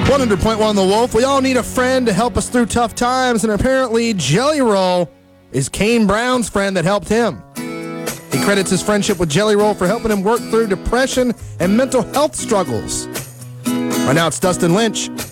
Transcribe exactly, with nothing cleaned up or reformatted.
one hundred point one The Wolf. We all need a friend to help us through tough times, and apparently Jelly Roll is Kane Brown's friend that helped him. He credits his friendship with Jelly Roll for helping him work through depression and mental health struggles. Right now it's Dustin Lynch